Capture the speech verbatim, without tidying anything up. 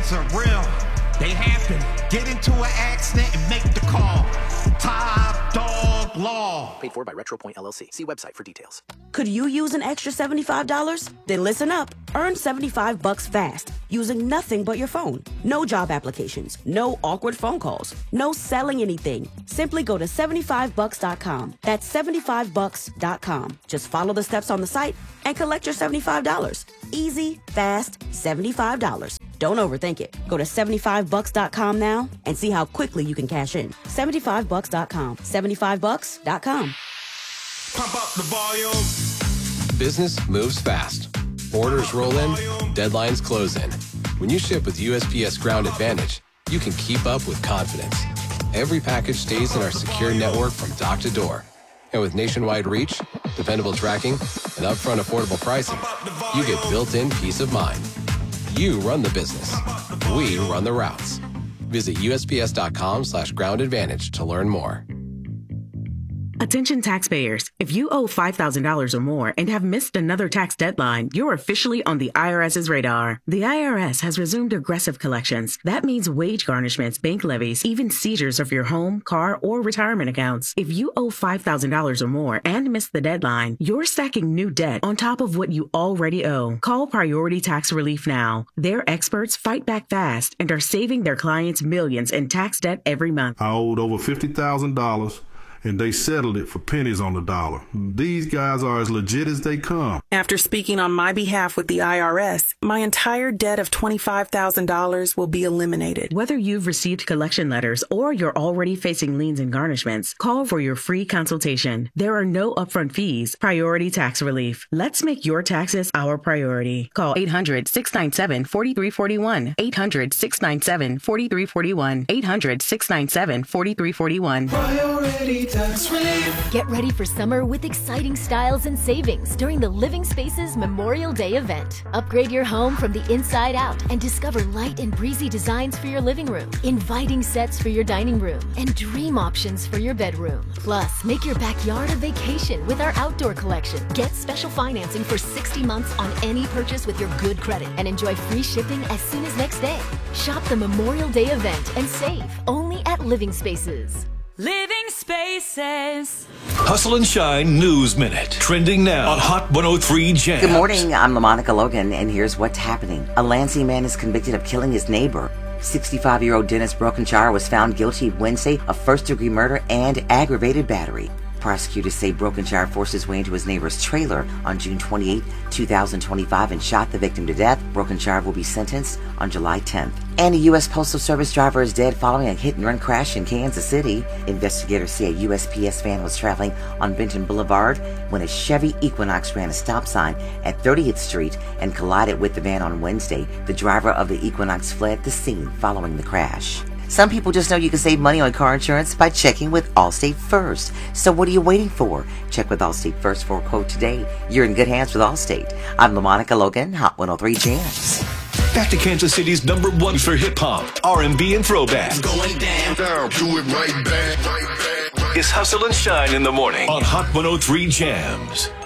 accidents are real. They happen. Get into an accident and make the call. Top Dog Law. Paid for by RetroPoint L L C. See website for details. Could you use an extra seventy-five dollars? Then listen up. Earn seventy-five bucks fast using nothing but your phone. No job applications, no awkward phone calls, no selling anything. Simply go to seventy-five bucks dot com. That's seventy-five bucks dot com. Just follow the steps on the site and collect your seventy-five dollars. Easy, fast, seventy-five dollars. Don't overthink it. Go to seventy-five bucks dot com now and see how quickly you can cash in. seventy-five bucks dot com. seventy-five bucks dot com. Pump up the volume. Business moves fast. Orders roll in, deadlines close in. When you ship with U S P S Ground Advantage, you can keep up with confidence. Every package stays in our secure network from dock to door. And with nationwide reach, dependable tracking, and upfront affordable pricing, you get built-in peace of mind. You run the business. We run the routes. Visit U S P S dot com slash ground advantage to learn more. Attention taxpayers, if you owe five thousand dollars or more and have missed another tax deadline, you're officially on the IRS's radar. The I R S has resumed aggressive collections. That means wage garnishments, bank levies, even seizures of your home, car, or retirement accounts. If you owe five thousand dollars or more and missed the deadline, you're stacking new debt on top of what you already owe. Call Priority Tax Relief now. Their experts fight back fast and are saving their clients millions in tax debt every month. I owed over fifty thousand dollars. And they settled it for pennies on the dollar. These guys are as legit as they come. After speaking on my behalf with the I R S, my entire debt of twenty-five thousand dollars will be eliminated. Whether you've received collection letters or you're already facing liens and garnishments, call for your free consultation. There are no upfront fees. Priority Tax Relief. Let's make your taxes our priority. Call eight hundred, six nine seven, four three four one. eight hundred, six nine seven, four three four one. eight hundred, six nine seven, four three four one. Priority Tax Relief. Get ready for summer with exciting styles and savings during the Living Spaces Memorial Day event. Upgrade your home from the inside out and discover light and breezy designs for your living room, inviting sets for your dining room, and dream options for your bedroom. Plus, make your backyard a vacation with our outdoor collection. Get special financing for sixty months on any purchase with your good credit and enjoy free shipping as soon as next day. Shop the Memorial Day event and save only at Living Spaces. Living Spaces. Hustle and Shine News Minute. Trending now on Hot one oh three Jams. Good morning, I'm LaMonica Logan, and here's what's happening. A Lansing man is convicted of killing his neighbor. sixty-five-year-old Dennis Brokenshire was found guilty Wednesday of first-degree murder and aggravated battery. Prosecutors say Brokenshire forced his way into his neighbor's trailer on June twenty-eighth, two thousand twenty-five and shot the victim to death. Brokenshire will be sentenced on July tenth. And a U S Postal Service driver is dead following a hit-and-run crash in Kansas City. Investigators say a U S P S van was traveling on Benton Boulevard when a Chevy Equinox ran a stop sign at thirtieth Street and collided with the van on Wednesday. The driver of the Equinox fled the scene following the crash. Some people just know you can save money on car insurance by checking with Allstate First. So what are you waiting for? Check with Allstate First for a quote today. You're in good hands with Allstate. I'm LaMonica Logan, Hot one oh three Jams. Back to Kansas City's number one for hip-hop, R and B, and throwback. Going down, down, do it right back, right back, right back. It's Hustle and Shine in the morning on Hot one oh three Jams.